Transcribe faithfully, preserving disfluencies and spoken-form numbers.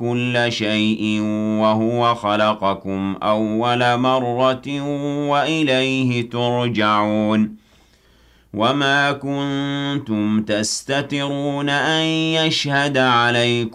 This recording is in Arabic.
كُلَّ شَيْءٍ وَهُوَ خَلَقَكُمْ أَوَّلَ مَرَّةٍ وَإِلَيْهِ تُرْجَعُونَ وَمَا كُنتُمْ تَسْتَتِرُونَ أَن يَشْهَدَ عَلَيْكُمُ